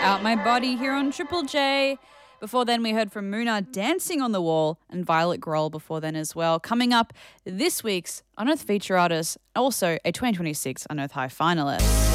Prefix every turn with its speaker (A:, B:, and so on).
A: Out My Body here on Triple J. Before then, we heard from Muna Dancing on the Wall and Violet Grohl before then as well. Coming up, this week's Unearthed feature artist, also a 2026 Unearthed High finalist.